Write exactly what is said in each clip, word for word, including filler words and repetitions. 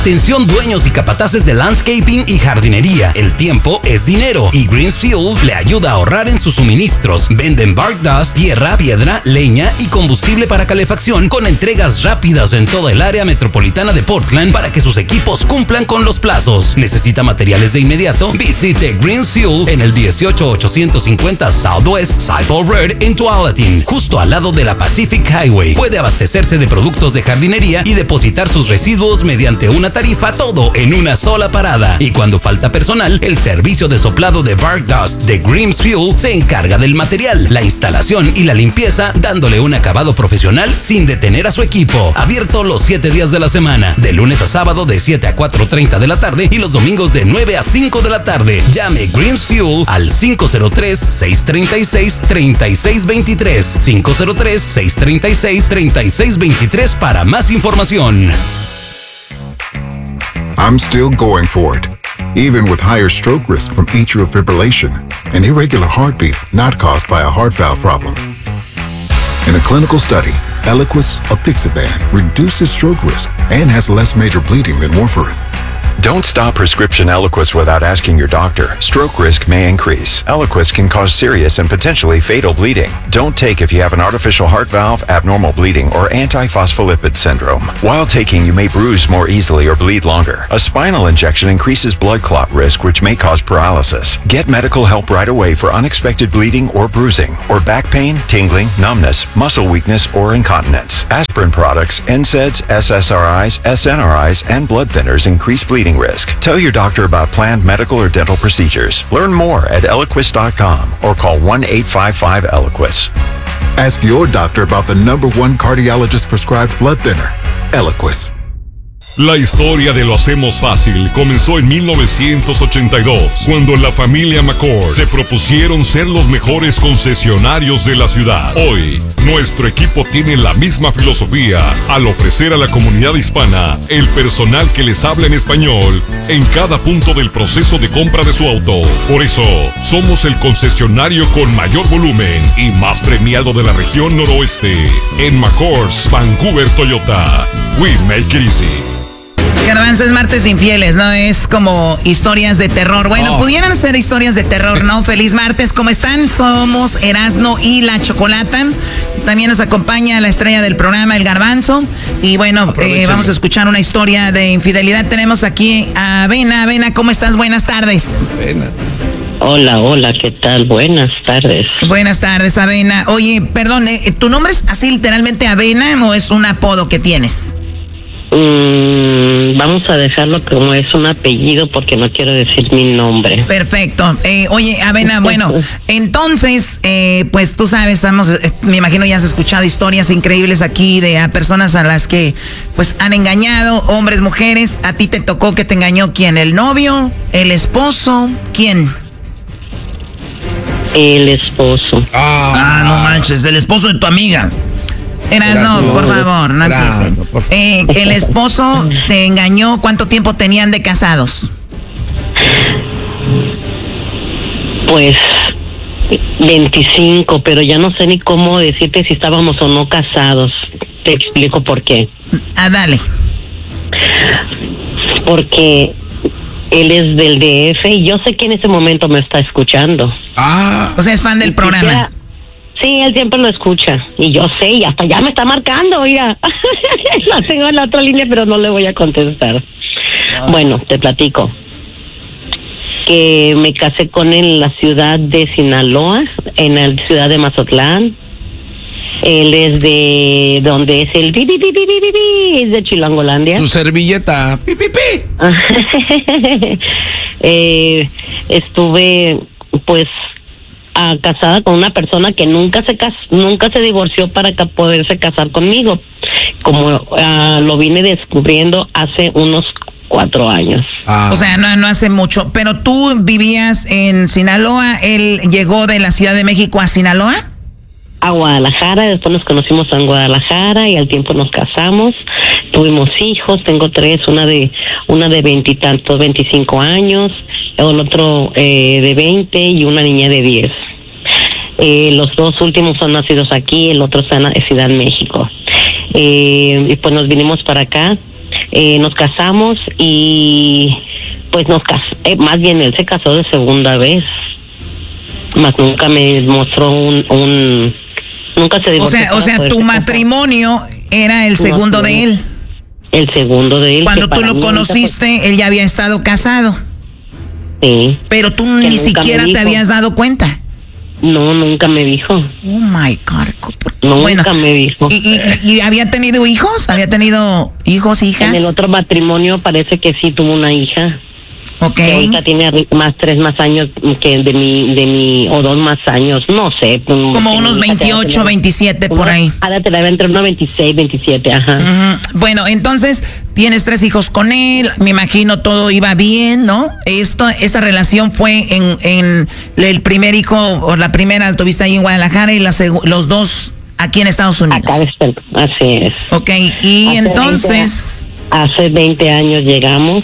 Atención dueños y capataces de landscaping y jardinería. El tiempo es dinero y Greens Fuel le ayuda a ahorrar en sus suministros. Venden bark dust, tierra, piedra, leña y combustible para calefacción con entregas rápidas en toda el área metropolitana de Portland para que sus equipos cumplan con los plazos. ¿Necesita materiales de inmediato? Visite Greens Fuel en el dieciocho ochocientos cincuenta Southwest Cyple Road en Tualatin, justo al lado de la Pacific Highway. Puede abastecerse de productos de jardinería y depositar sus residuos mediante una tarifa, todo en una sola parada. Y cuando falta personal, el servicio de soplado de bark dust de Greens Fuel se encarga del material, la instalación y la limpieza, dándole un acabado profesional sin detener a su equipo. Abierto los siete días de la semana, de lunes a sábado de siete a cuatro treinta de la tarde y los domingos de nueve a cinco de la tarde. Llame Greens Fuel al cinco cero tres, seis tres seis, tres seis dos tres, cinco cero tres, seis tres seis, tres seis dos tres para más información. I'm still going for it, even with higher stroke risk from atrial fibrillation, an irregular heartbeat not caused by a heart valve problem. In a clinical study, Eliquis apixaban reduces stroke risk and has less major bleeding than warfarin. Don't stop prescription Eliquis without asking your doctor. Stroke risk may increase. Eliquis can cause serious and potentially fatal bleeding. Don't take if you have an artificial heart valve, abnormal bleeding, or antiphospholipid syndrome. While taking, you may bruise more easily or bleed longer. A spinal injection increases blood clot risk, which may cause paralysis. Get medical help right away for unexpected bleeding or bruising, or back pain, tingling, numbness, muscle weakness, or incontinence. Aspirin products, N SAIDs, S S R Is, S N R Is, and blood thinners increase bleeding risk. Tell your doctor about planned medical or dental procedures. Learn more at Eliquis dot com or call one eight five five Eliquis. Ask your doctor about the number one cardiologist prescribed blood thinner, Eliquis. La historia de Lo Hacemos Fácil comenzó en mil novecientos ochenta y dos, cuando la familia McCord se propusieron ser los mejores concesionarios de la ciudad. Hoy, nuestro equipo tiene la misma filosofía al ofrecer a la comunidad hispana el personal que les habla en español en cada punto del proceso de compra de su auto. Por eso, somos el concesionario con mayor volumen y más premiado de la región noroeste. En McCord's Vancouver Toyota, we make it easy. Garbanzo, es martes de infieles, ¿no? Es como historias de terror. Bueno, oh. pudieran ser historias de terror, ¿no? Feliz martes, ¿cómo están? Somos Erasno y la Chocolata. También nos acompaña la estrella del programa, el Garbanzo. Y bueno, eh, vamos a escuchar una historia de infidelidad. Tenemos aquí a Avena. Avena, ¿cómo estás? Buenas tardes. Avena. Hola, hola, ¿qué tal? Buenas tardes. Buenas tardes, Avena. Oye, perdón, ¿eh, ¿tu nombre es así literalmente Avena o es un apodo que tienes? Mm, vamos a dejarlo como es un apellido porque no quiero decir mi nombre. Perfecto. Eh, oye, Avena, bueno, entonces, eh, pues tú sabes, estamos, eh, me imagino ya has escuchado historias increíbles aquí de a personas a las que pues han engañado, hombres, mujeres. ¿A ti te tocó que te engañó quién? ¿El novio? ¿El esposo? ¿Quién? El esposo. Ah, ah no manches, el esposo de tu amiga. Erasno, no, por favor, no empieces. Eh, el esposo te engañó, ¿cuánto tiempo tenían de casados? Pues veinticinco, pero ya no sé ni cómo decirte si estábamos o no casados. Te explico por qué. Ah, dale. Porque él es del D F y yo sé que en ese momento me está escuchando. Ah, o sea, es fan del programa. Quisiera, sí, él siempre lo escucha. Y yo sé, y hasta ya me está marcando, mira. La tengo en la otra línea, pero no le voy a contestar. Ah. Bueno, te platico. Que me casé con él en la ciudad de Sinaloa, en la ciudad de Mazatlán. Él es de donde es el pi, pi, pi, pi, pi, pi, es de Chilangolandia. Su servilleta, pi, pi, pi. eh, estuve, pues, a, casada con una persona que nunca se cas nunca se divorció para ca poderse casar conmigo, como uh, lo vine descubriendo hace unos cuatro años. Ah. O sea, no, no hace mucho. Pero tú vivías en Sinaloa, él llegó de la Ciudad de México a Sinaloa. A Guadalajara, después nos conocimos en Guadalajara y al tiempo nos casamos, tuvimos hijos, tengo tres, una de una de veintitantos, veinticinco años, el otro eh, de veinte y una niña de diez. Eh, los dos últimos son nacidos aquí, el otro está en Ciudad de México. Eh, y pues nos vinimos para acá. eh, nos casamos y pues nos cas eh, más bien él se casó de segunda vez, más nunca me mostró un, un nunca se divorció. O sea, o sea, tu matrimonio era el segundo no, de él. El segundo de él. Cuando tú lo conociste, fue... él ya había estado casado. Sí. Pero tú ni siquiera te habías dado cuenta. No, nunca me dijo. Oh my God. Nunca bueno, me dijo. ¿y, y, ¿Y había tenido hijos? ¿Había tenido hijos, hijas? En el otro matrimonio parece que sí tuvo una hija. Ok. Que ahorita tiene más, tres más años que de mi, de mi, o dos más años, no sé. Como unos veintiocho, veintisiete por ahí. Ahora te la entre unos veintiséis, veintisiete, ajá. Uh-huh. Bueno, entonces tienes tres hijos con él, me imagino todo iba bien, ¿no? Esto, esa relación fue en, en el primer hijo, o la primera la tuviste ahí en Guadalajara y la los dos aquí en Estados Unidos. Acá está, así es. Ok, y hace entonces... veinte, hace veinte años llegamos.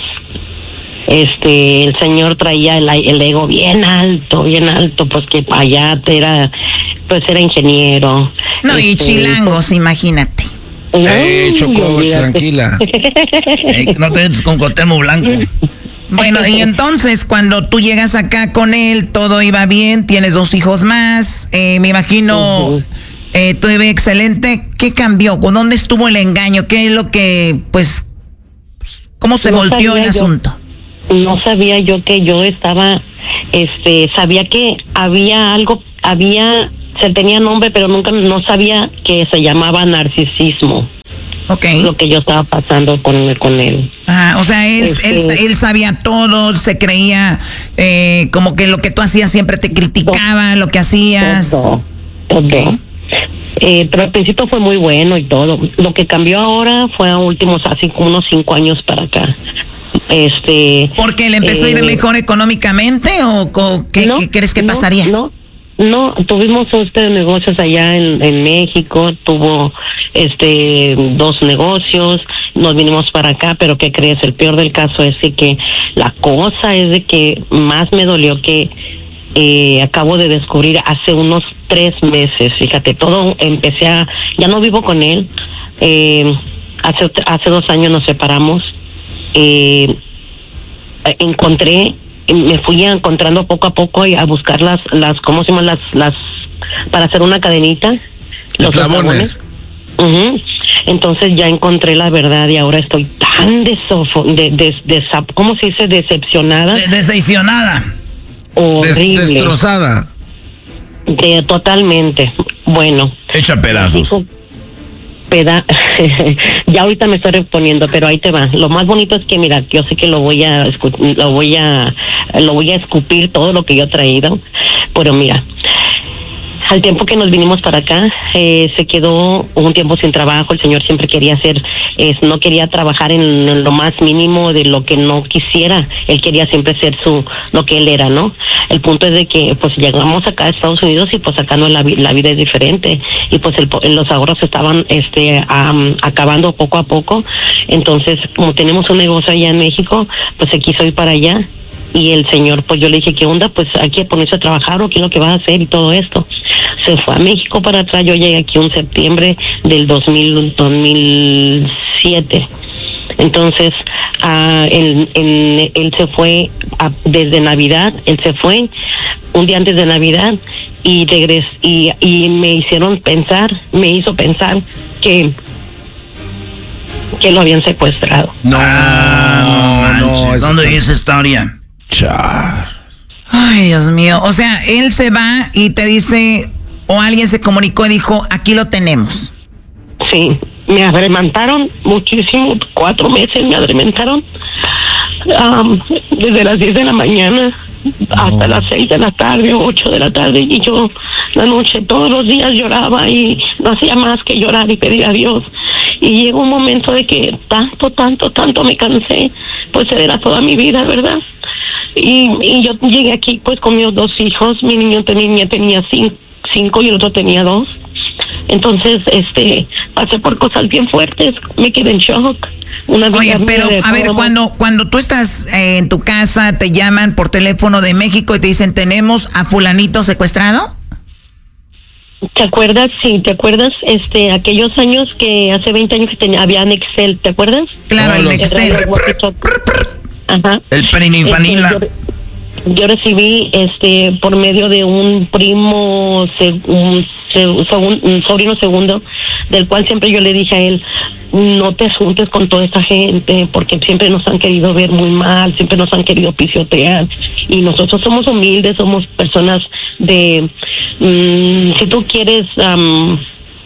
Este, el señor traía el, el ego bien alto, bien alto, pues que allá era, pues era ingeniero. No, este, y chilangos, pues, imagínate. Eh, Choco, tranquila. Ey, no te metes con Cuauhtémoc Blanco. Bueno, y entonces cuando tú llegas acá con él, todo iba bien, tienes dos hijos más, eh, me imagino, uh-huh. eh, todo iba excelente. ¿Qué cambió? ¿Dónde estuvo el engaño? ¿Qué es lo que, pues, cómo se no volteó el yo. asunto? No sabía yo que yo estaba, este, sabía que había algo, había, se tenía nombre, pero nunca, no sabía que se llamaba narcisismo. Okay. Lo que yo estaba pasando con, con él. Ah, o sea, él, este, él, él sabía todo, se creía eh, como que lo que tú hacías siempre te criticaba, todo, lo que hacías. Todo, todo. Okay. Eh, pero al principio fue muy bueno y todo. Lo que cambió ahora fue a últimos, así como unos cinco años para acá. Este, ¿porque le empezó eh, a ir mejor económicamente o, o qué, no, qué crees que no, pasaría? No, no, tuvimos este negocios allá en, en México, tuvo este dos negocios, nos vinimos para acá, pero ¿qué crees? El peor del caso es de que la cosa es de que más me dolió que eh, acabo de descubrir hace unos tres meses, fíjate, todo empecé a, ya no vivo con él, eh, hace, hace dos años nos separamos. Eh, encontré, me fui encontrando poco a poco a buscar las, las, ¿cómo se llaman? Las, las, para hacer una cadenita. Los eslabones. Uh-huh. Entonces ya encontré la verdad y ahora estoy tan desofo, de, de, de, ¿cómo se dice? Decepcionada. De, decepcionada. Horrible. Des, destrozada. De, totalmente. Bueno. Hecha pedazos. Digo, Peda ya ahorita me estoy reponiendo, pero ahí te va. Lo más bonito es que mira, yo sé que lo voy a lo voy a lo voy a escupir todo lo que yo he traído, pero mira, al tiempo que nos vinimos para acá, eh, se quedó un tiempo sin trabajo. El señor siempre quería hacer, eh, no quería trabajar en, en lo más mínimo de lo que no quisiera. Él quería siempre ser su, lo que él era, ¿no? El punto es de que, pues, llegamos acá a Estados Unidos y, pues, acá no la, la vida es diferente. Y, pues, el, los ahorros estaban, este, um, acabando poco a poco. Entonces, como tenemos un negocio allá en México, pues, se quiso ir para allá. Y el señor, pues, yo le dije, ¿qué onda? Pues, hay que ponerse a trabajar o qué es lo que va a hacer y todo esto. Se fue a México para atrás. Yo llegué aquí en septiembre del dos mil, dos mil siete. Entonces, uh, él, él, él se fue a, desde Navidad, él se fue un día antes de Navidad y regres, y, y me hicieron pensar, me hizo pensar que que lo habían secuestrado. No, ah, no, no. Es ¿dónde dice esa historia? Char. Ay, Dios mío. O sea, él se va y te dice, o alguien se comunicó y dijo, aquí lo tenemos. Sí, me adrementaron muchísimo, cuatro meses me adrementaron, um, desde las diez de la mañana hasta no. las seis de la tarde, ocho de la tarde, y yo la noche todos los días lloraba y no hacía más que llorar y pedir a Dios. Y llegó un momento de que tanto, tanto, tanto me cansé, pues era toda mi vida, ¿verdad? Y, y yo llegué aquí pues con mis dos hijos, mi niño tenía, tenía cinco, cinco y el otro tenía dos. Entonces, este, pasé por cosas bien fuertes, me quedé en shock. Una Oye, pero a ver, cuando cuando tú estás eh, en tu casa, te llaman por teléfono de México y te dicen, ¿tenemos a fulanito secuestrado? ¿Te acuerdas? Sí, ¿te acuerdas? Este, aquellos años que hace veinte años que tenía, había Nextel, ¿te acuerdas? Claro, el Nextel. Ajá. El Perinifanila. Este, yo, yo recibí, este, por medio de un primo, se, un, se, un, un sobrino segundo, del cual siempre yo le dije a él, no te juntes con toda esta gente, porque siempre nos han querido ver muy mal, siempre nos han querido pisotear, y nosotros somos humildes, somos personas de, mmm, si tú quieres, um,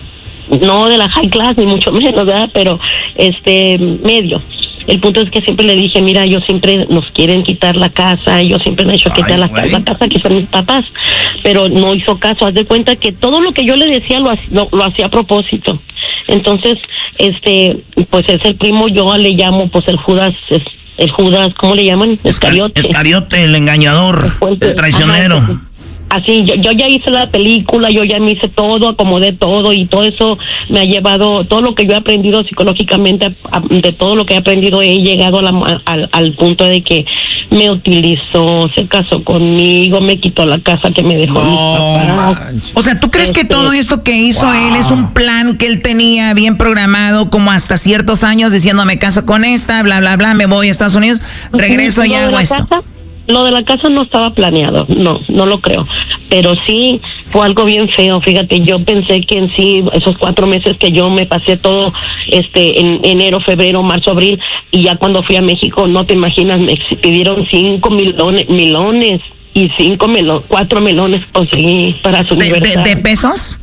no de la high class, ni mucho menos, ¿verdad? Pero, este, medio. El punto es que siempre le dije, mira, yo siempre nos quieren quitar la casa, yo siempre me he hecho quitar la, la casa que son mis papás, pero no hizo caso. Haz de cuenta que todo lo que yo le decía lo, lo, lo hacía a propósito. Entonces, este, pues es el primo, yo le llamo, pues el Judas, es, el Judas, ¿cómo le llaman? Escariote. Escariote, el engañador, el, el traicionero. Ajá, así, yo, yo ya hice la película, yo ya me hice todo, acomodé todo, y todo eso me ha llevado, todo lo que yo he aprendido psicológicamente, de todo lo que he aprendido, he llegado a la, al, al punto de que me utilizó, se casó conmigo, me quitó la casa que me dejó no, mis papás. Manches. O sea, ¿tú crees este, que todo esto que hizo wow. él es un plan que él tenía bien programado, como hasta ciertos años, diciendo me caso con esta, bla, bla, bla, me voy a Estados Unidos, regreso y hago esto? Casa, lo de la casa no estaba planeado, no, no lo creo, pero sí fue algo bien feo. Fíjate, yo pensé que en sí, esos cuatro meses que yo me pasé todo, este, en enero, febrero, marzo, abril, y ya cuando fui a México, no te imaginas, me pidieron cinco milones, milones, y cinco melones, cuatro melones conseguí para su ¿De, libertad. De, ¿De pesos?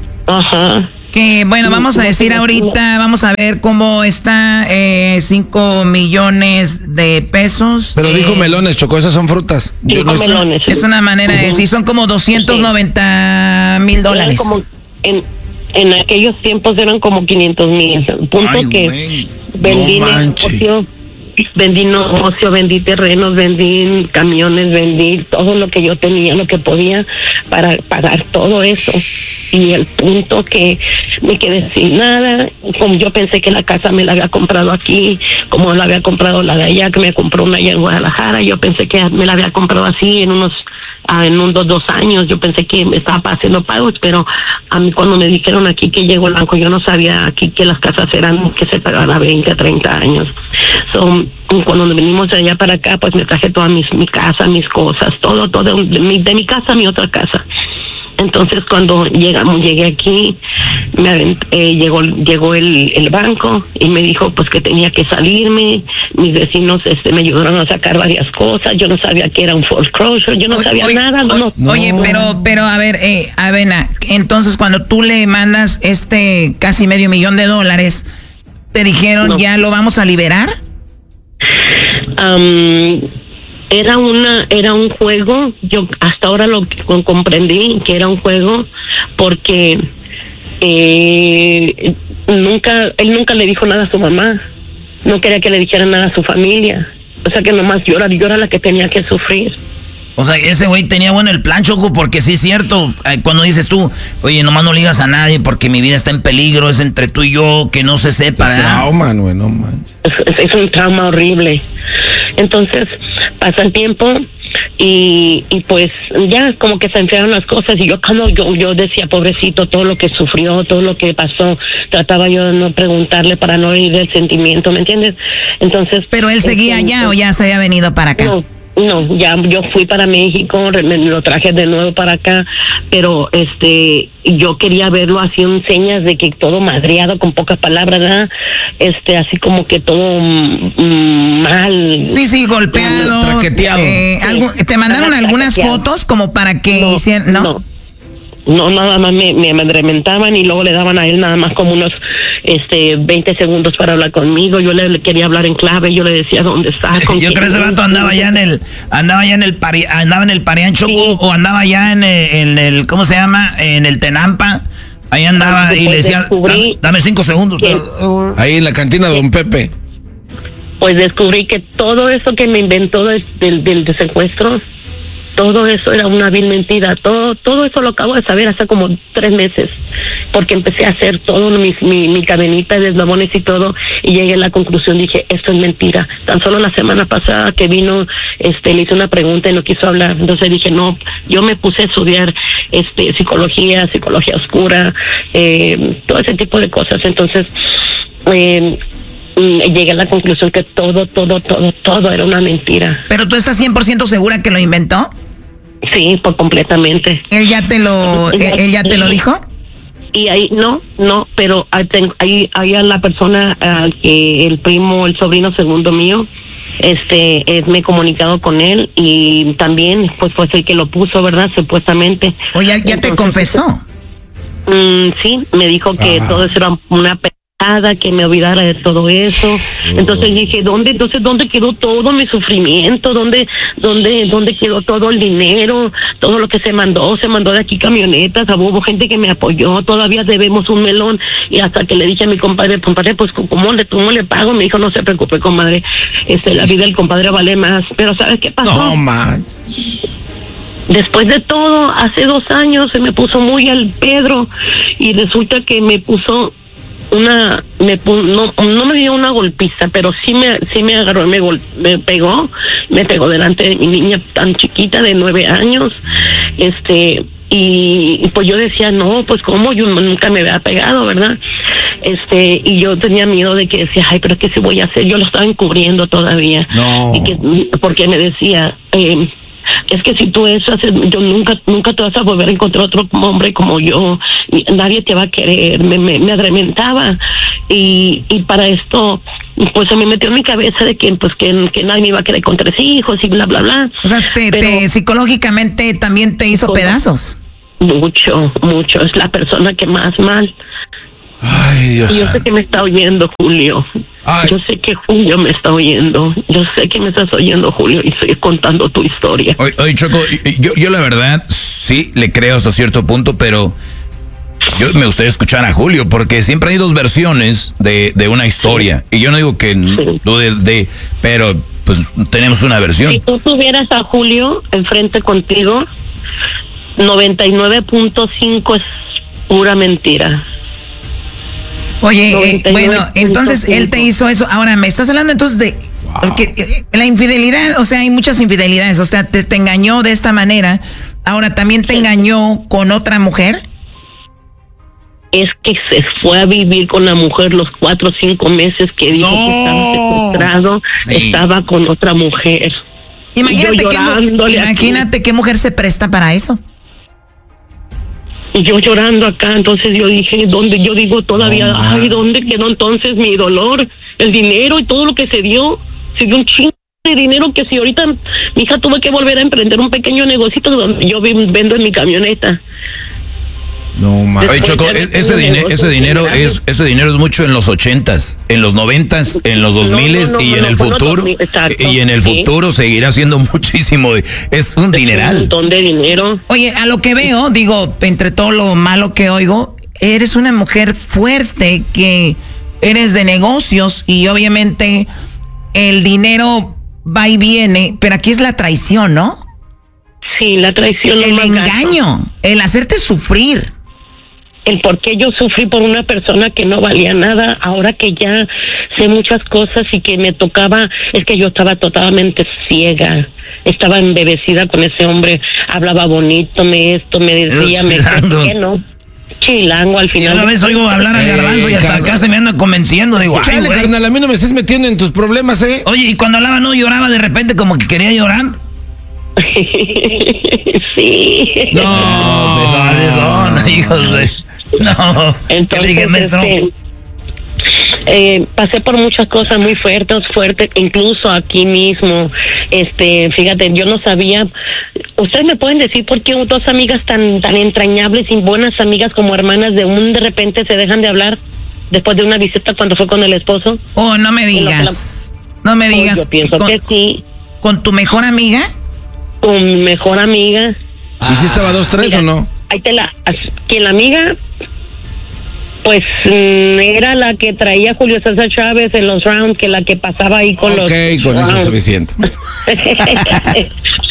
Ajá. Que bueno, vamos a decir ahorita, vamos a ver cómo está, eh, cinco millones de pesos. Pero eh, dijo melones, Choco, esas son frutas. Cinco no melones. Es una manera de decir, son como doscientos noventa mil dólares. Como en, en aquellos tiempos eran como quinientos mil. Punto Ay, que güey. vendí no negocio, vendí negocio, vendí terrenos, vendí camiones, vendí todo lo que yo tenía, lo que podía para pagar todo eso. Y el punto que me quedé sin nada, como yo pensé que la casa me la había comprado aquí, como la había comprado la de allá, que me compró una allá en Guadalajara, yo pensé que me la había comprado así en unos ah, en unos dos años, yo pensé que me estaba haciendo pagos, pero a mí cuando me dijeron aquí que llegó el banco, yo no sabía aquí que las casas eran que se pagaban a veinte, a treinta años. So, cuando venimos de allá para acá, pues me traje toda mis, mi casa, mis cosas, todo, todo, de mi, de mi casa a mi otra casa. Entonces cuando llegamos, llegué aquí, me, eh, llegó llegó el, el banco y me dijo pues que tenía que salirme. Mis vecinos este me ayudaron a sacar varias cosas. Yo no sabía que era un foreclosure, yo no oye, sabía oye, nada. Oye, no, no. oye, pero pero a ver, eh, Avena, entonces cuando tú le mandas este casi medio millón de dólares, ¿te dijeron no. ya lo vamos a liberar? Um, Era una, era un juego. Yo hasta ahora lo comprendí que era un juego porque eh, nunca, él nunca le dijo nada a su mamá. No quería que le dijera nada a su familia. O sea que nomás yo era, yo era la que tenía que sufrir. O sea, ese güey tenía bueno el plan, Choco, porque sí es cierto, cuando dices tú, oye, nomás no le digas a nadie porque mi vida está en peligro, es entre tú y yo, que no se sepa. Es trauma, güey, no manches. Es, es un trauma horrible. Entonces, pasa el tiempo y, y pues ya como que se enfriaron las cosas y yo cuando yo, yo decía, pobrecito, todo lo que sufrió, todo lo que pasó, trataba yo de no preguntarle para no herir el sentimiento, ¿me entiendes? Entonces... ¿Pero él seguía este, allá o ya se había venido para acá? No. No, ya yo fui para México, me lo traje de nuevo para acá, pero este, yo quería verlo así en señas de que todo madreado, con pocas palabras, ¿verdad? Este, así como que todo mm, mal. Sí, sí, golpeado. Traqueteado. Eh, sí. algo, ¿Te mandaron algunas fotos como para que no, hicieran, no? No. No, nada más me, me amedrentaban y luego le daban a él nada más como unos este veinte segundos para hablar conmigo. Yo le, le quería hablar en clave, yo le decía dónde está. Yo creo que ese vato andaba ya en el, andaba ya en el pari, andaba en el Pariancho sí. o andaba ya en el, en el, ¿cómo se llama? En el Tenampa. Ahí andaba ah, y le decía, dame, dame cinco segundos. Que, ahí en la cantina de Don Pepe. Pues descubrí que todo eso que me inventó del, del, del secuestro todo eso era una vil mentira. Todo todo eso lo acabo de saber hace como tres meses, porque empecé a hacer todo mi, mi, mi cadenita de eslabones y todo, y llegué a la conclusión, dije, esto es mentira. Tan solo la semana pasada que vino, este, le hice una pregunta y no quiso hablar, entonces dije, no, yo me puse a estudiar este psicología, psicología oscura, eh, todo ese tipo de cosas, entonces eh, llegué a la conclusión que todo, todo, todo, todo era una mentira. ¿Pero tú estás cien por ciento segura que lo inventó? Sí, por completamente. ¿Él ya te lo, él, él ya te lo dijo? Y ahí, no, no, pero ahí, ahí a la persona, uh, que el primo, el sobrino segundo mío, este, eh, me he comunicado con él y también, pues, fue el que lo puso, ¿verdad? Supuestamente. Oye, ¿ya, ya te confesó? Um, sí, me dijo que ah. todo eso era una que me olvidara de todo eso. Entonces dije, ¿dónde, entonces dónde quedó todo mi sufrimiento? ¿Dónde, dónde, dónde quedó todo el dinero? Todo lo que se mandó, se mandó de aquí camionetas, hubo gente que me apoyó, todavía debemos un melón, y hasta que le dije a mi compadre, compadre, pues ¿cómo le, cómo le pago? Me dijo, no se preocupe, comadre, este, la vida del compadre vale más. Pero ¿sabes qué pasó? No, man. Después de todo, hace dos años se me puso muy al Pedro, y resulta que me puso una, me no, no me dio una golpiza, pero sí me, sí me agarró, me, gol, me pegó, me pegó delante de mi niña tan chiquita de nueve años, este, y, y pues yo decía, no, pues cómo, yo nunca me había pegado, ¿verdad? Este, y yo tenía miedo de que decía, ay, pero ¿qué se voy a hacer? Yo lo estaba encubriendo todavía. No. Y que, porque me decía, eh, es que si tú eso haces, yo nunca nunca te vas a volver a encontrar otro hombre como yo, y nadie te va a querer. Me, me, me adrementaba, y, y para esto pues se me metió en mi cabeza de que pues que, que nadie me iba a querer con tres hijos y bla bla bla. O sea, te, Pero, te, psicológicamente también te hizo pedazos. Mucho, mucho, es la persona que más mal. Ay, Dios. Yo sé que me está oyendo, Julio. Ay. Yo sé que Julio me está oyendo. Yo sé que me estás oyendo, Julio, y estoy contando tu historia. Oye, oye Choco, yo, yo la verdad sí le creo hasta cierto punto, pero yo me gustaría escuchar a Julio, porque siempre hay dos versiones de, de una historia. Sí. Y yo no digo que sí. lo de, de, pero pues tenemos una versión. Si tú tuvieras a Julio enfrente contigo, noventa y nueve punto cinco es pura mentira. Oye, eh, bueno, entonces él te hizo eso. Ahora, me estás hablando entonces de wow. porque, eh, la infidelidad, o sea, hay muchas infidelidades. O sea, te, te engañó de esta manera. Ahora, ¿también te sí. engañó con otra mujer? Es que se fue a vivir con la mujer los cuatro o cinco meses que dijo no. que estaba secuestrado. Sí. Estaba con otra mujer. Imagínate, qué, imagínate qué mujer se presta para eso. Y yo llorando acá, entonces yo dije, ¿dónde? Yo digo todavía, no, ay, ¿dónde quedó entonces mi dolor? El dinero y todo lo que se dio, se dio un chingo de dinero que si ahorita mi hija tuvo que volver a emprender un pequeño negocito donde yo vendo en mi camioneta. No, ma. Oye, Choco, ese, dine ese dinero es ese dinero es mucho en los ochentas, en los noventas, en los dos miles no, no, no, y en no, el no, futuro no, y en el futuro sí. seguirá siendo muchísimo. Es un es dineral. Un montón de dinero. Oye, a lo que veo, digo, entre todo lo malo que oigo, eres una mujer fuerte, que eres de negocios y obviamente el dinero va y viene, pero aquí es la traición, ¿no? Sí, la traición. El engaño, gasto. El hacerte sufrir. El por qué yo sufrí por una persona que no valía nada, ahora que ya sé muchas cosas y que me tocaba, es que yo estaba totalmente ciega, estaba embebecida con ese hombre, hablaba bonito, me esto, me decía, me decía, ¿no? Chilango al final. Y una vez oigo hablar al Garbanzo eh, y hasta carnal. Acá se me anda convenciendo, digo, chale, ay, carnal, a mí no me estés metiendo en tus problemas, ¿eh? Oye, y cuando hablaba no lloraba de repente como que quería llorar. Sí. No, no se son, se son, hijos de... No, entonces este, eh, pasé por muchas cosas muy fuertes, fuertes, incluso aquí mismo. Este, fíjate, yo no sabía. Ustedes me pueden decir por qué dos amigas tan tan entrañables y buenas amigas como hermanas de un de repente se dejan de hablar después de una visita cuando fue con el esposo. Oh, no me digas, la... no me digas. Oh, yo pienso con, que sí. ¿Con tu mejor amiga? Con mi mejor amiga. ¿Y si estaba dos tres o no? Ahí te la, que la amiga, pues era la que traía Julio César Chávez en los rounds, que la que pasaba ahí con okay, los. Ok, con rounds. Eso es suficiente.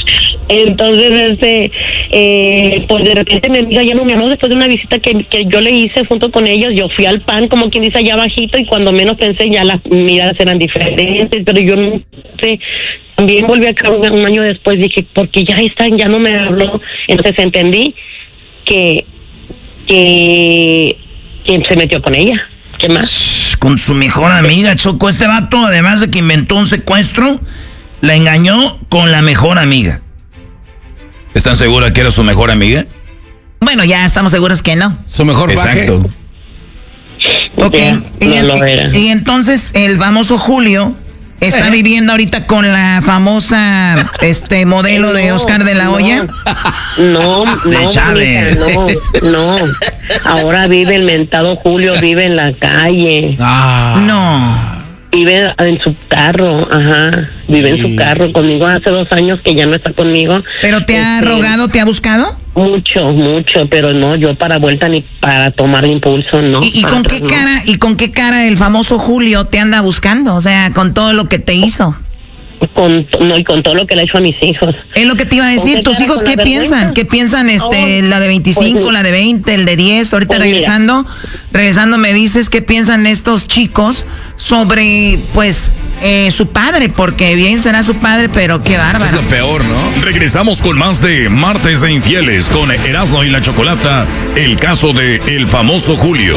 Entonces, este, eh, pues de repente mi amiga ya no me habló después de una visita que, que yo le hice junto con ellos. Yo fui al pan, como quien dice, allá bajito, y cuando menos pensé ya las miradas eran diferentes, pero yo no sé. También volví a caer un año después, dije, porque ya están, ya no me habló. Entonces entendí que, que, que se metió con ella. ¿Qué más? Con su mejor amiga, Choco. Este vato, además de que inventó un secuestro, la engañó con la mejor amiga. ¿Están seguras que era su mejor amiga? Bueno, ya estamos seguros que no. Su mejor Exacto. Ok. Yeah, y, no lo era. y entonces el famoso Julio está eh. viviendo ahorita con la famosa este modelo no, de Oscar de la no, Hoya. No, no, de Chávez. no, no. Ahora vive el mentado Julio, vive en la calle. Ah. No. Vive en su carro, ajá. Vive sí. en su carro conmigo hace dos años que ya no está conmigo. ¿Pero te ha este, rogado, te ha buscado? Mucho, mucho, pero no, yo para vuelta ni para tomar impulso, no. ¿Y, y con qué no. cara, y con qué cara el famoso Julio te anda buscando? O sea, con todo lo que te hizo. Con, no, y con todo lo que le ha hecho a mis hijos. Es lo que te iba a decir, ¿tus hijos qué piensan? ¿Qué piensan este, oh, la de veinticinco, pues, la de veinte, el de diez? Ahorita pues regresando, mira. regresando me dices qué piensan estos chicos sobre, pues, eh, su padre, porque bien será su padre, pero qué bárbaro. Es lo peor, ¿no? Regresamos con más de Martes de Infieles con Erasmo y la Chocolata, el caso de el famoso Julio.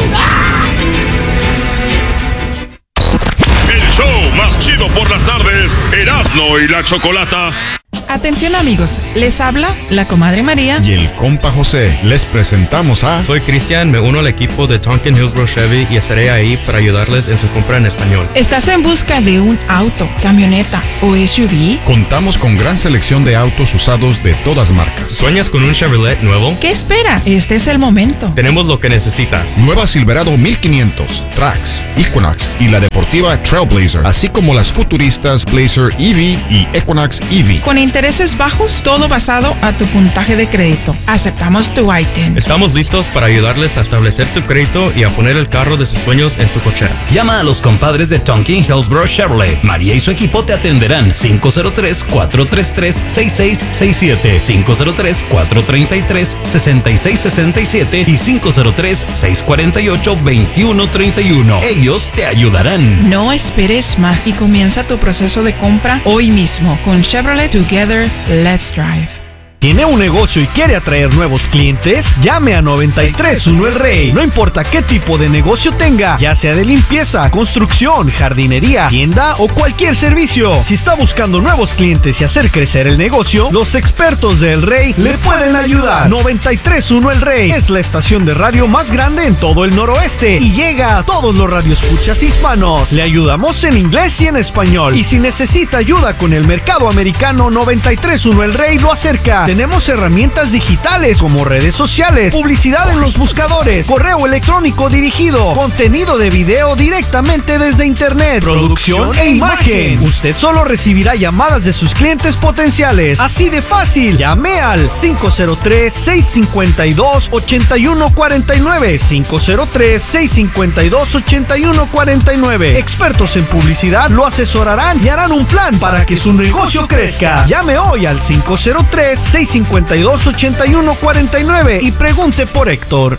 Show más chido por las tardes, Erasmo y la Chocolata. Atención amigos, les habla la comadre María y el compa José. Les presentamos a... Soy Cristian, me uno al equipo de Tonkin Hillsborough Chevy y estaré ahí para ayudarles en su compra en español. ¿Estás en busca de un auto, camioneta o S U V? Contamos con gran selección de autos usados de todas marcas. ¿Sueñas con un Chevrolet nuevo? ¿Qué esperas? Este es el momento. Tenemos lo que necesitas. Nueva Silverado mil quinientos, Trax, Equinox y la deportiva Trailblazer, así como las futuristas Blazer E V y Equinox E V. Con intereses bajos, todo basado a tu puntaje de crédito. Aceptamos tu I ten. Estamos listos para ayudarles a establecer tu crédito y a poner el carro de sus sueños en su cochera. Llama a los compadres de Tonkin Hillsborough Chevrolet. María y su equipo te atenderán. cinco cero tres, cuatro tres tres, seis seis seis siete, cinco cero tres, cuatro tres tres, seis seis seis siete y cinco cero tres, seis cuatro ocho, dos uno tres uno. Ellos te ayudarán. No esperes más y comienza tu proceso de compra hoy mismo con Chevrolet Together. Let's drive. ¿Tiene un negocio y quiere atraer nuevos clientes? Llame a noventa y tres uno El Rey. No importa qué tipo de negocio tenga, ya sea de limpieza, construcción, jardinería, tienda o cualquier servicio. Si está buscando nuevos clientes y hacer crecer el negocio, los expertos de El Rey le pueden ayudar. noventa y tres uno El Rey es la estación de radio más grande en todo el noroeste y llega a todos los radioescuchas hispanos. Le ayudamos en inglés y en español. Y si necesita ayuda con el mercado americano, noventa y tres uno El Rey lo acerca. Tenemos herramientas digitales como redes sociales, publicidad en los buscadores, correo electrónico dirigido, contenido de video directamente desde internet, producción e imagen. Usted solo recibirá llamadas de sus clientes potenciales. Así de fácil. Llame al cinco cero tres, seis cinco dos, ocho uno cuatro nueve, cinco cero tres, seis cinco dos, ocho uno cuatro nueve. Expertos en publicidad lo asesorarán y harán un plan para que su negocio crezca. Llame hoy al cinco cero tres, seis cinco dos, ocho uno cuatro nueve y pregunte por Héctor.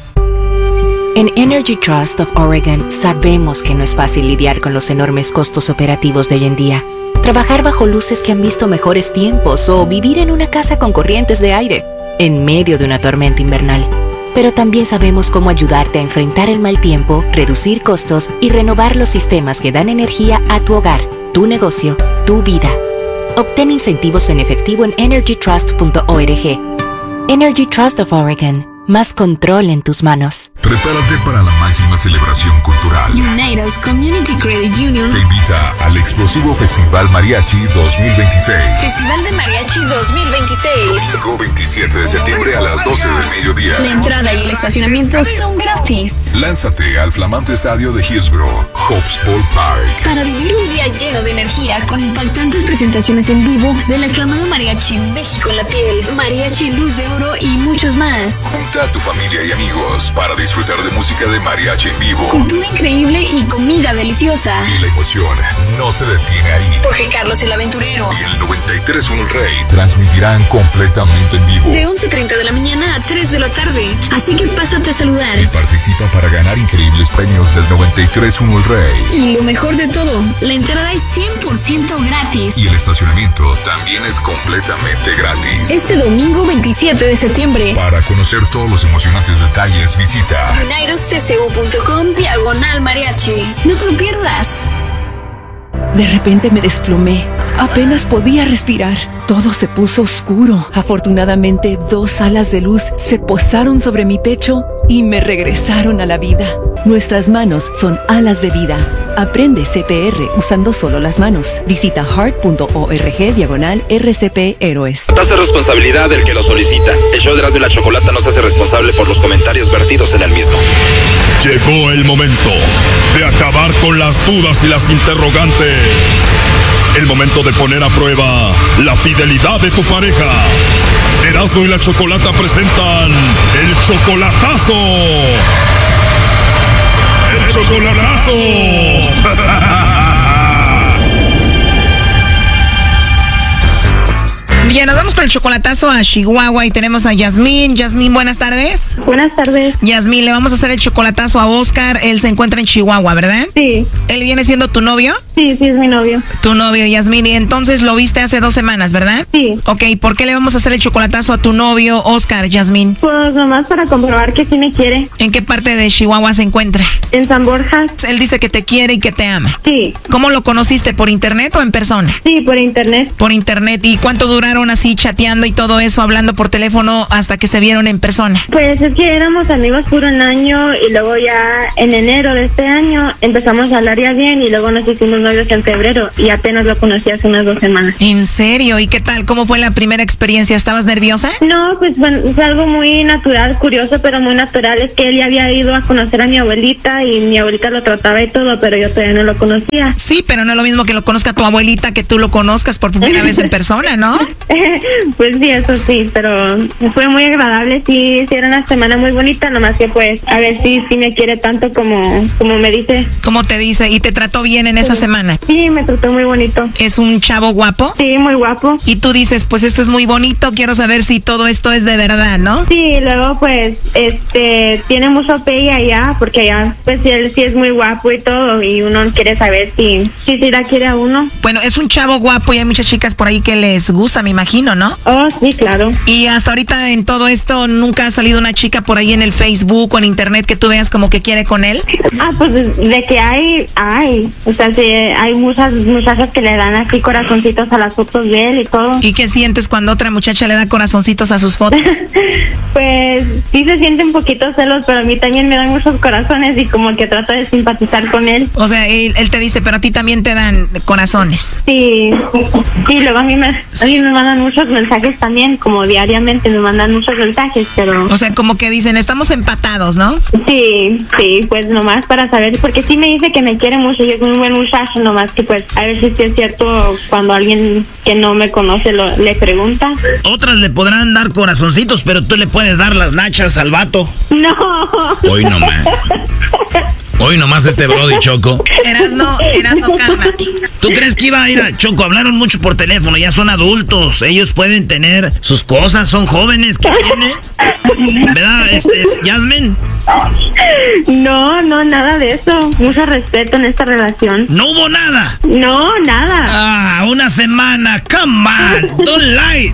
En Energy Trust of Oregon sabemos que no es fácil lidiar con los enormes costos operativos de hoy en día. Trabajar bajo luces que han visto mejores tiempos o vivir en una casa con corrientes de aire en medio de una tormenta invernal. Pero también sabemos cómo ayudarte a enfrentar el mal tiempo, reducir costos y renovar los sistemas que dan energía a tu hogar, tu negocio, tu vida. Obtén incentivos en efectivo en energy trust punto org. Energy Trust of Oregon. Más control en tus manos. Prepárate para la máxima celebración cultural. Unidos Community Credit Union te invita al explosivo Festival Mariachi dos mil veintiséis. Festival de Mariachi dos mil veintiséis. Domingo veintisiete de septiembre a las doce del mediodía. La entrada y el estacionamiento son gratis. Lánzate al flamante estadio de Hillsborough, Hobbs Ballpark, para vivir un día lleno de energía con impactantes presentaciones en vivo del aclamado Mariachi México en la piel, Mariachi Luz de Oro y muchos más. A tu familia y amigos para disfrutar disfrutar de música de mariachi en vivo. Cultura increíble y comida deliciosa. Y la emoción no se detiene ahí. Jorge Carlos el Aventurero y el noventa y tres punto uno El Rey transmitirán completamente en vivo. De once treinta de la mañana a tres de la tarde. Así que pásate a saludar. Y participa para ganar increíbles premios del noventa y tres punto uno El Rey. Y lo mejor de todo, la entrada es cien por ciento gratis. Y el estacionamiento también es completamente gratis. Este domingo veintisiete de septiembre. Para conocer todos los emocionantes detalles, visita unirosccu.com diagonal mariachi. No te lo pierdas. De repente me desplomé. Apenas podía respirar. Todo se puso oscuro. Afortunadamente, dos alas de luz se posaron sobre mi pecho y me regresaron a la vida. Nuestras manos son alas de vida. Aprende C P R usando solo las manos. Visita heart.org diagonal R C P Héroes. Hace responsabilidad del que lo solicita. El show de Erasmo y la Chocolata no se hace responsable por los comentarios vertidos en el mismo. Llegó el momento de acabar con las dudas y las interrogantes. El momento de poner a prueba la fidelidad de tu pareja. Erasmo y la Chocolata presentan el chocolatazo. ¡El chocolatazo! Bien, nos vamos con el chocolatazo a Chihuahua y tenemos a Yasmín. Yasmín, buenas tardes. Buenas tardes. Yasmín, le vamos a hacer el chocolatazo a Oscar. Él se encuentra en Chihuahua, ¿verdad? Sí. ¿Él viene siendo tu novio? Sí, sí, es mi novio. Tu novio, Yasmín. Y entonces lo viste hace dos semanas, ¿verdad? Sí. Ok, ¿por qué le vamos a hacer el chocolatazo a tu novio, Oscar, Yasmín? Pues nomás para comprobar que sí me quiere. ¿En qué parte de Chihuahua se encuentra? En San Borja. Él dice que te quiere y que te ama. Sí. ¿Cómo lo conociste? ¿Por internet o en persona? Sí, por internet. Por internet. ¿Y cuánto duraron así chateando y todo eso, hablando por teléfono hasta que se vieron en persona? Pues es que éramos amigos por un año y luego ya en enero de este año empezamos a hablar ya bien y luego nos hicimos novios en febrero y apenas lo conocí hace unas dos semanas. ¿En serio? ¿Y qué tal? ¿Cómo fue la primera experiencia? ¿Estabas nerviosa? No, pues bueno, es algo muy natural, curioso, pero muy natural. Es que él ya había ido a conocer a mi abuelita y mi abuelita lo trataba y todo, pero yo todavía no lo conocía. Sí, pero no es lo mismo que lo conozca tu abuelita que tú lo conozcas por primera vez en persona, ¿no? Pues sí, eso sí, pero fue muy agradable, sí, sí era una semana muy bonita, nomás que pues a ver si sí, sí me quiere tanto como, como me dice. ¿Cómo te dice? ¿Y te trató bien en esa sí. semana? Sí, me trató muy bonito. ¿Es un chavo guapo? Sí, muy guapo. Y tú dices, pues esto es muy bonito, quiero saber si todo esto es de verdad, ¿no? Sí, luego pues, este, tiene mucho pegue allá, porque allá, pues él sí es muy guapo y todo, y uno quiere saber si, si, si la quiere a uno. Bueno, es un chavo guapo y hay muchas chicas por ahí que les gusta, me imagino, ¿no? Oh, sí, claro. Y hasta ahorita en todo esto, ¿nunca ha salido una chica por ahí en el Facebook o en internet que tú veas como que quiere con él? Ah, pues de que hay, hay. O sea, sí, hay muchas muchachas que le dan así corazoncitos a las fotos de él y todo. ¿Y qué sientes cuando otra muchacha le da corazoncitos a sus fotos? Pues sí se siente un poquito celos, pero a mí también me dan muchos corazones y como que trato de simpatizar con él. O sea, él, él te dice, pero a ti también te dan corazones. Sí, sí, luego a mí me, a mí me mandan muchos mensajes también, como diariamente me mandan muchos mensajes, pero... O sea, como que dicen, estamos empatados, ¿no? Sí, sí, pues nomás para saber, porque sí me dice que me quiere mucho y es un buen muchacho, nomás que pues a ver si es cierto cuando alguien que no me conoce lo, le pregunta. Otras le podrán dar corazoncitos, pero tú le puedes dar las nachas al vato. No. Hoy nomás. Hoy nomás este brody, Choco. Erasno, Erasno, cálmate. ¿Tú crees que iba a ir a Choco? Hablaron mucho por teléfono, ya son adultos. Ellos pueden tener sus cosas, son jóvenes. ¿Qué tiene? ¿Verdad, este, Yasmin? No, no, nada de eso. Mucho respeto en esta relación. ¿No hubo nada? No, nada. Ah, una semana. Come on, don't lie.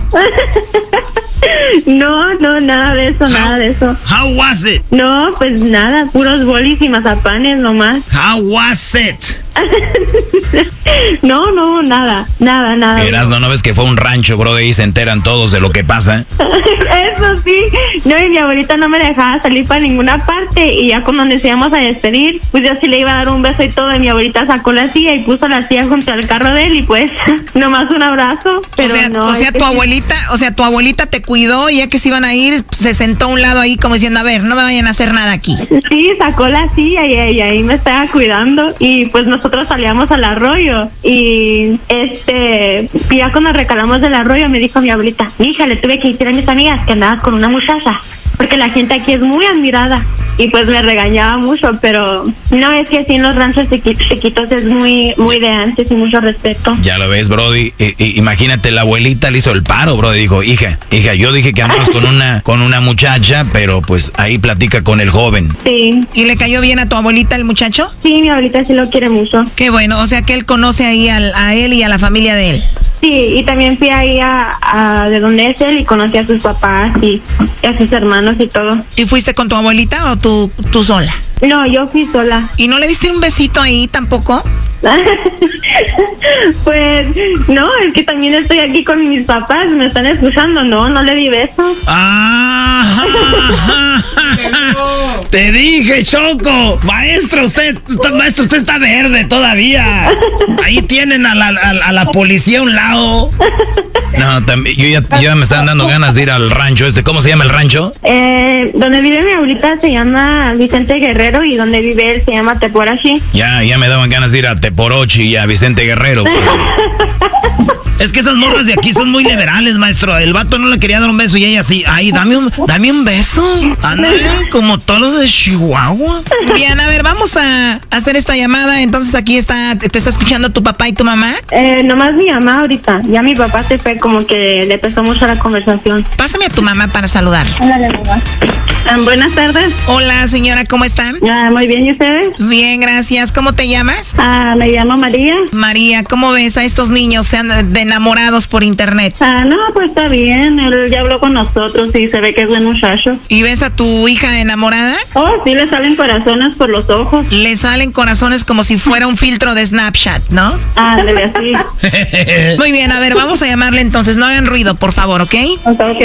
No, no, nada de eso, how, nada de eso. How was it? No, pues nada, puros bolis y mazapanes nomás. How was it? No, no, nada, nada, nada. Erasno, ¿no ves que fue un rancho, bro? Y se enteran todos de lo que pasa. Eso sí. No, y mi abuelita no me dejaba salir para ninguna parte. Y ya cuando nos íbamos a despedir, pues yo sí le iba a dar un beso y todo. Y mi abuelita sacó la silla y puso la silla junto al carro de él. Y pues, nomás un abrazo. Pero o sea, no, o sea es que tu sí. abuelita, o sea, tu abuelita te cuidó y ya que se iban a ir, se sentó a un lado ahí como diciendo, a ver, no me vayan a hacer nada aquí. Sí, sacó la silla y, y ahí me estaba cuidando. Y pues nosotros salíamos al arroyo. Y este, ya cuando recalamos del arroyo me dijo mi abuelita, hija, le tuve que decir a mis amigas que andabas con una muchacha. Porque la gente aquí es muy admirada. y pues me regañaba mucho, pero no, es que así en los ranchos chiqui- chiquitos es muy muy de antes y mucho respeto. Ya lo ves, Brody. I- I- imagínate, la abuelita le hizo el paro, Brody. Dijo, hija, hija, yo dije que andabas con una, con una muchacha, pero pues ahí platica con el joven. Sí. ¿Y le cayó bien a tu abuelita el muchacho? Sí, mi abuelita sí lo quiere mucho. Qué bueno, o sea que él conoce ahí al, a él y a la familia de él. Sí, y también fui ahí a, a de donde es él y conocí a sus papás y, y a sus hermanos y todo. ¿Y fuiste con tu abuelita o tú, tú sola? No, yo fui sola. ¿Y no le diste un besito ahí tampoco? Pues no, es que también estoy aquí con mis papás, me están escuchando, no, no le di besos. Ah, te dije, Choco, maestro, usted, maestro, usted está verde todavía. Ahí tienen a la, a, a la policía a un lado. No, también, yo ya, ya me están dando ganas de ir al rancho este. ¿Cómo se llama el rancho? Eh, donde vive mi abuelita se llama Vicente Guerrero y donde vive él se llama Teporachi. Ya, ya me daban ganas de ir a Teporochi y a Vicente Guerrero. Es que esas morras de aquí son muy liberales, maestro. El vato no le quería dar un beso y ella sí. Ay, dame un, dame un beso. Ándale, como todos los de Chihuahua. Bien, a ver, vamos a hacer esta llamada. Entonces aquí está, te está escuchando tu papá y tu mamá. Eh, nomás mi mamá ahorita. Ya mi papá se fue, como que le pesó mucho la conversación. Pásame a tu mamá para saludarla. Hola, mamá. Um, buenas tardes. Hola, señora, ¿cómo está? Ah, muy bien, ¿y ustedes? Bien, gracias. ¿Cómo te llamas? Ah, me llamo María. María, ¿cómo ves a estos niños sean de enamorados por internet? Ah, no, pues está bien. Él ya habló con nosotros y se ve que es buen muchacho. ¿Y ves a tu hija enamorada? Oh, sí, le salen corazones por los ojos. Le salen corazones como si fuera un filtro de Snapchat, ¿no? Ah, debe así. Muy bien, a ver, vamos a llamarle entonces. No hagan ruido, por favor, ¿ok? Ok.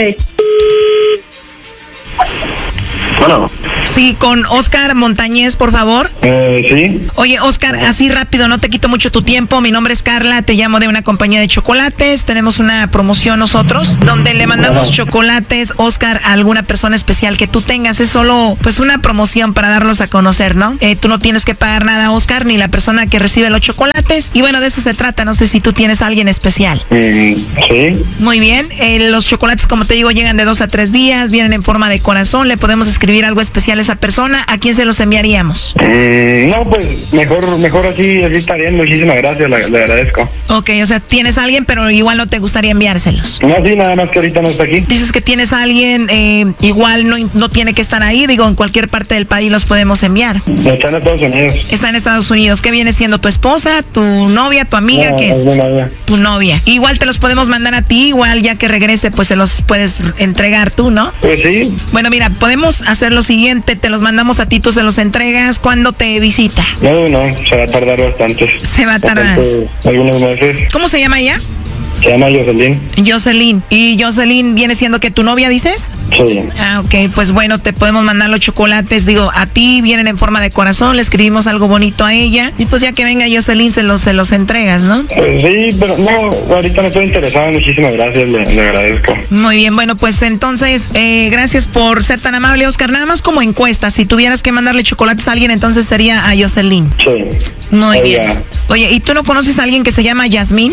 Bueno. Sí, con Oscar Montañez, por favor. Eh, sí. Oye, Oscar, así rápido, no te quito mucho tu tiempo. Mi nombre es Carla, te llamo de una compañía de chocolates. Tenemos una promoción nosotros donde le mandamos chocolates, Oscar, a alguna persona especial que tú tengas. Es solo, pues, una promoción para darlos a conocer, ¿no? Eh, tú no tienes que pagar nada, Oscar, ni la persona que recibe los chocolates. Y bueno, de eso se trata. No sé si tú tienes a alguien especial. Mm, sí. Muy bien. Eh, los chocolates, como te digo, llegan de dos a tres días, vienen en forma de corazón. Le podemos escribir algo especial a esa persona. ¿A quién se los enviaríamos? Mm, no, pues mejor mejor así, así está bien. Muchísimas gracias, le, le agradezco. Ok, o sea, tienes a alguien, pero igual no te gustaría enviárselos. No, sí, nada más que ahorita no está aquí. Dices que tienes a alguien, eh, igual no, no tiene que estar ahí. Digo, en cualquier parte del país los podemos enviar. Está en Estados Unidos. Está en Estados Unidos. ¿Qué viene siendo tu esposa, tu novia, tu amiga? No, ¿Qué es? es mi novia. Tu novia. Igual te los podemos mandar a ti, igual ya que regrese, pues se los puedes entregar tú, ¿no? Pues sí. Bueno, mira, podemos hacer lo siguiente, te los mandamos a ti, tú se los entregas. ¿Cuándo te visita? No, no, se va a tardar bastante. Se va a tardar. Bastante, algunos meses. ¿Cómo se llama ella? Se llama Jocelyn. Jocelyn. ¿Y Jocelyn viene siendo que tu novia, dices? Sí. Ah, ok. Pues bueno, te podemos mandar los chocolates. Digo, a ti vienen en forma de corazón. Le escribimos algo bonito a ella. Y pues ya que venga Jocelyn, se los, se los entregas, ¿no? Pues sí, pero no, ahorita no estoy interesado. Muchísimas gracias, le, le agradezco. Muy bien, bueno, pues entonces, eh, gracias por ser tan amable, Oscar. Nada más como encuesta, si tuvieras que mandarle chocolates a alguien, entonces sería a Jocelyn. Sí. Muy Oiga. bien. Oye, ¿y tú no conoces a alguien que se llama Yasmín?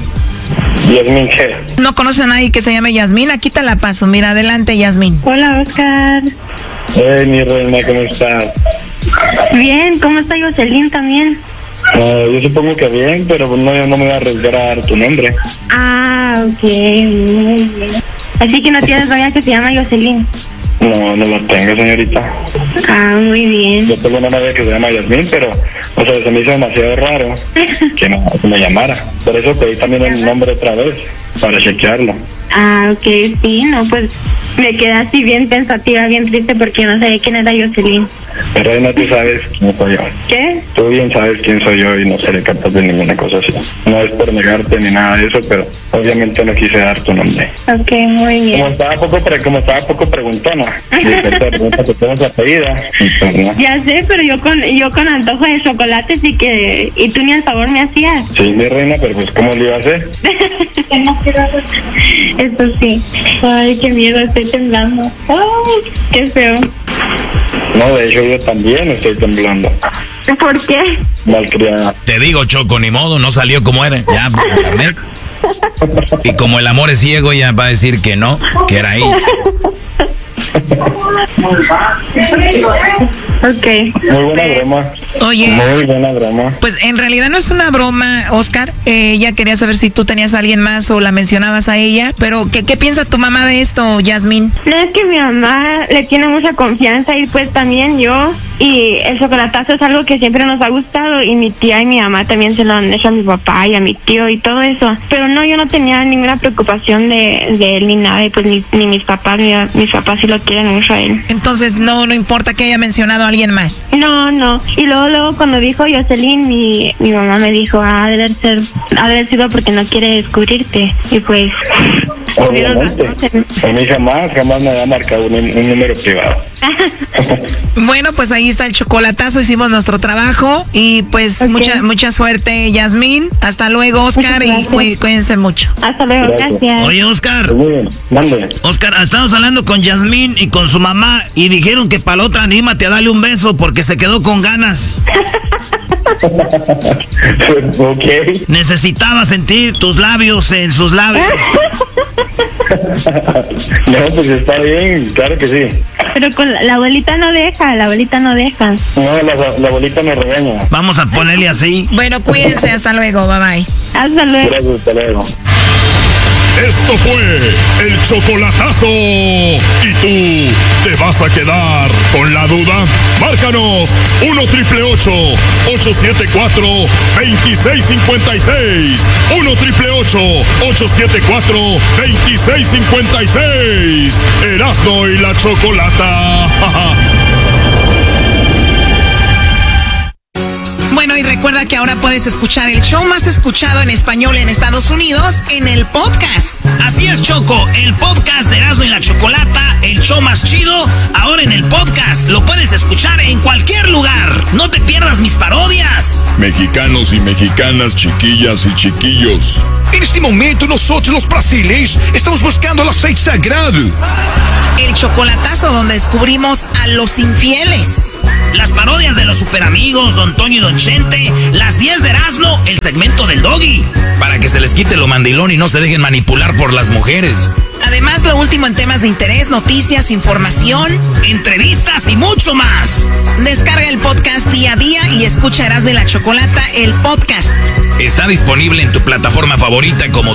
Yasmín, ¿qué? ¿No conoces a nadie que se llame Yasmín? Aquí te la paso. Mira, adelante, Yasmín. Hola, Oscar. Eh, mi reina, ¿cómo estás? Bien, ¿cómo está Jocelyn también? Eh, yo supongo que bien, pero no, no me voy a arriesgar a dar tu nombre. Ah, ok, muy bien. Así que no tienes novia que se llama Jocelyn. No, no lo tengo, señorita. Ah, muy bien. Yo tengo una novia que se llama Yasmín, pero, o sea, se me hizo demasiado raro que, no, que me llamara. Por eso pedí también el nombre otra vez, para chequearlo. Ah, ok, sí, no, pues me quedé así bien pensativa, bien triste porque no sabía quién era Jocelyn. Pero reina, tú sabes quién soy yo. ¿Qué? Tú bien sabes quién soy yo y no seré capaz de ninguna cosa así. No es por negarte ni nada de eso, pero obviamente no quise dar tu nombre. Ok, muy bien. Como estaba poco, pre como estaba poco preguntona, y te pregunta que tengas apellida, pues no. Ya sé, pero yo con yo con antojo de chocolates y que y tú ni el favor me hacías. Sí, mi reina, pero pues ¿cómo le iba a hacer? Eso sí. Ay, qué miedo, estoy temblando. Ay, qué feo. No, de hecho yo también estoy temblando. ¿Por qué? Malcriada. Te digo, Choco, ni modo, no salió como era. Ya, por internet. Y como el amor es ciego, ya va a decir que no, que era ella. Ok. Muy buena broma. Oye. Muy buena broma. Pues en realidad no es una broma, Oscar. Eh, ella quería saber si tú tenías a alguien más o la mencionabas a ella. Pero, ¿qué, qué piensa tu mamá de esto, Yasmín? No, es que mi mamá le tiene mucha confianza y pues también yo. Y el chocolatazo es algo que siempre nos ha gustado y mi tía y mi mamá también se lo han hecho a mi papá y a mi tío y todo eso. Pero no, yo no tenía ninguna preocupación de, de él ni nada y pues ni, ni mis papás, ni mis papás sí lo quieren mucho a él. Entonces no, no importa que haya mencionado a alguien más. No, no. Y luego, luego cuando dijo Jocelyn, mi, mi mamá me dijo, ah, debe ser, ha de haber sido porque no quiere descubrirte. Y pues... Obviamente. A mí jamás, jamás me había marcado un, un número privado. Bueno, pues ahí está el chocolatazo, hicimos nuestro trabajo y pues okay. mucha mucha suerte, Yasmín. Hasta luego, Oscar, y cuí, cuídense mucho. Hasta luego, gracias. gracias. Oye, Oscar. Mande. Oscar, estamos hablando con Yasmín y con su mamá y dijeron que para la otra anímate a darle un beso porque se quedó con ganas. Ok. Necesitaba sentir tus labios en sus labios. No, pues está bien, claro que sí. Pero con la, la abuelita no deja, la abuelita no deja. No, la, la abuelita me regaña. Vamos a ponerle así. Bueno, cuídense, hasta luego, bye bye. Hasta luego. Gracias, hasta luego. Esto fue el chocolatazo. ¿Y tú te vas a quedar con la duda? Márcanos uno triple ocho, ocho siete cuatro, dos seis cinco seis. uno triple ocho, ocho siete cuatro, dos seis cinco seis. Erasmo y la Chocolata. Bueno, y recuerda que ahora puedes escuchar el show más escuchado en español en Estados Unidos en el podcast. Así es, Choco, el podcast de Erasmo y la Chocolata, el show más chido, ahora en el podcast. Lo puedes escuchar en cualquier lugar. No te pierdas mis parodias. Mexicanos y mexicanas, chiquillas y chiquillos. En este momento nosotros los brasileños estamos buscando el aceite sagrado. El chocolatazo donde descubrimos a los infieles. Las parodias de los superamigos, Don Toño y Don Chente. Las diez de Erasmo, el segmento del Doggy. Para que se les quite lo mandilón y no se dejen manipular por las mujeres. Además, lo último en temas de interés, noticias, información, entrevistas y mucho más. Descarga el podcast día a día y escucha Erasmo y la Chocolata, el podcast. Está disponible en tu plataforma favorita como